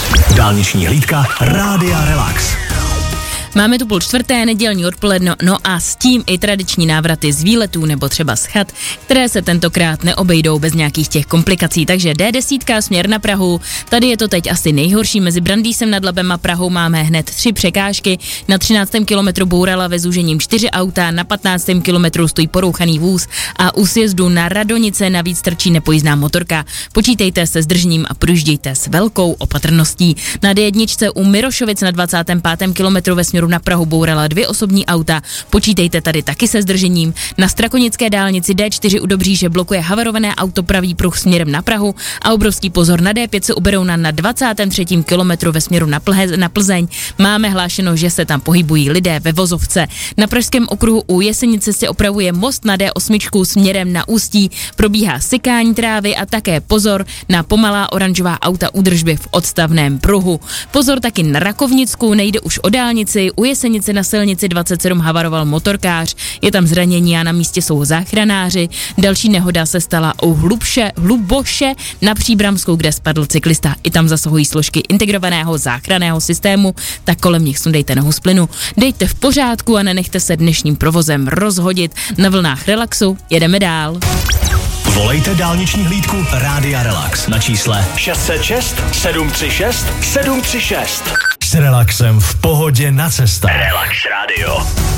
Dálniční hlídka Rádia Relax. Máme tu 3:30 nedělní odpoledne, no a s tím i tradiční návraty z výletů nebo třeba z chat, které se tentokrát neobejdou bez nějakých těch komplikací. Takže D10 směr na Prahu, tady je to teď asi nejhorší, mezi Brandýsem nad Labem a Prahou máme hned 3 překážky, na 13. kilometru bourala ve zúžením 4 auta, na 15. kilometru stojí porouchaný vůz a u sjezdu na Radonice navíc trčí nepojízdná motorka. Počítejte se zdržením a projíždějte s velkou opatrností. Na D1 u Mirošovic na 25. kilometru ve směru na Prahu bourala 2 osobní auta. Počítejte tady taky se zdržením. Na Strakonické dálnici D4 u Dobříže blokuje havarované auto pravý pruh směrem na Prahu a obrovský pozor na D5 se u Berouna na 23. kilometru ve směru na Plzeň. Máme hlášeno, že se tam pohybují lidé ve vozovce. Na Pražském okruhu u Jesenice se opravuje most na D8 směrem na Ústí. Probíhá sekání trávy a také pozor na pomalá oranžová auta u držby v odstavném pruhu. Pozor taky na Rakovnicku, nejde už o dálnici. U Jesenice na silnici 27 havaroval motorkář, je tam zranění a na místě jsou záchranáři. Další nehoda se stala u Hluboše na Příbramskou, kde spadl cyklista. I tam zasahují složky integrovaného záchranného systému, tak kolem nich sundejte nohu z plynu. Dejte v pořádku a nenechte se dnešním provozem rozhodit. Na vlnách Relaxu jedeme dál. Volejte dálniční hlídku Rádia Relax na čísle 606 736 736. S Relaxem v pohodě na cestách. Relax Radio.